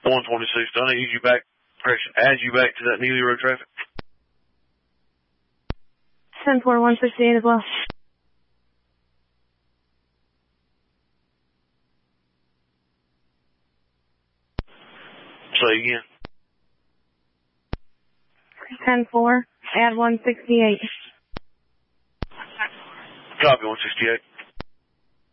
126, don't ease you back, correction, add you back to that Neely Road traffic. 10-4-168 as well. Say again. 10-4, add 168. Copy, 168.